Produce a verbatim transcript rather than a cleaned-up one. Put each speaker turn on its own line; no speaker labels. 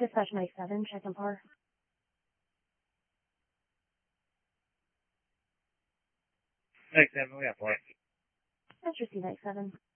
Dispatch Mike seven, check and par.
Mike seven, we got four.
Let's receive Mike seven.